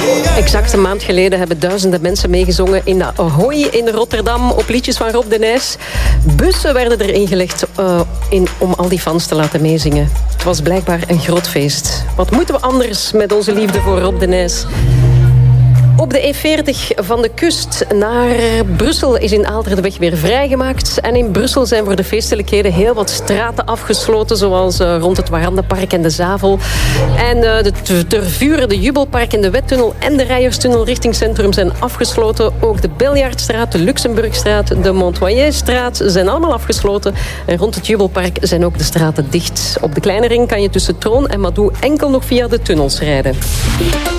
Exact een maand geleden hebben duizenden mensen meegezongen in de Ahoy in Rotterdam op liedjes van Rob de Nijs. Bussen werden erin gelegd om al die fans te laten meezingen. Het was blijkbaar een groot feest. Wat moeten we anders met onze liefde voor Rob de Nijs? Op de E40 van de kust naar Brussel is in Aalter de weg weer vrijgemaakt. En in Brussel zijn voor de feestelijkheden heel wat straten afgesloten, zoals rond het Warandenpark en de Zavel. En de Tervuren, de Jubelpark en de Wettunnel en de Rijerstunnel richting centrum zijn afgesloten. Ook de Beljaardstraat, de Luxemburgstraat, de Montoyerstraat zijn allemaal afgesloten. En rond het Jubelpark zijn ook de straten dicht. Op de kleine ring kan je tussen Troon en Madoux enkel nog via de tunnels rijden.